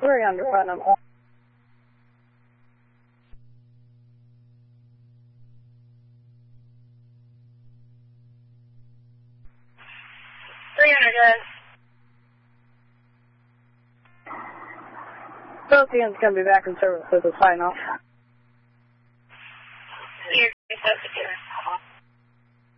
We're under Putnam. 300, Both units going to be back in service with the sign off. You're supposed to do it.